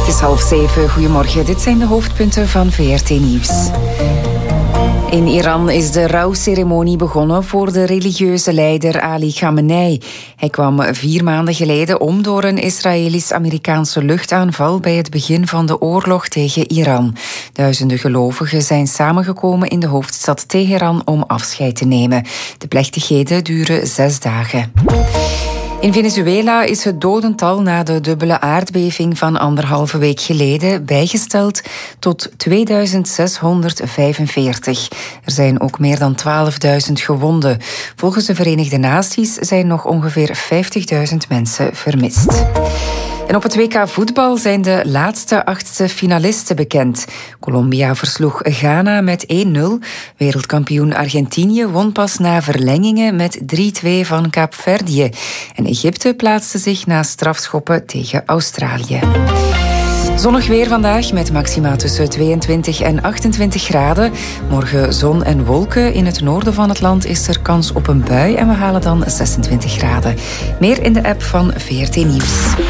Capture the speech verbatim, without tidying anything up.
Het is half zeven. Goedemorgen. Dit zijn de hoofdpunten van V R T Nieuws. In Iran is de rouwceremonie begonnen voor de religieuze leider Ali Khamenei. Hij kwam vier maanden geleden om door een Israëlisch-Amerikaanse luchtaanval bij het begin van de oorlog tegen Iran. Duizenden gelovigen zijn samengekomen in de hoofdstad Teheran om afscheid te nemen. De plechtigheden duren zes dagen. In Venezuela is het dodental na de dubbele aardbeving van anderhalve week geleden bijgesteld tot tweeduizend zeshonderdvijfenveertig. Er zijn ook meer dan twaalfduizend gewonden. Volgens de Verenigde Naties zijn nog ongeveer vijftigduizend mensen vermist. En op het W K voetbal zijn de laatste achtste finalisten bekend. Colombia versloeg Ghana met één nul. Wereldkampioen Argentinië won pas na verlengingen met drie twee van Kaapverdië. En Egypte plaatste zich na strafschoppen tegen Australië. Zonnig weer vandaag met maxima tussen tweeëntwintig en achtentwintig graden. Morgen zon en wolken. In het noorden van het land is er kans op een bui en we halen dan zesentwintig graden. Meer in de app van V R T Nieuws.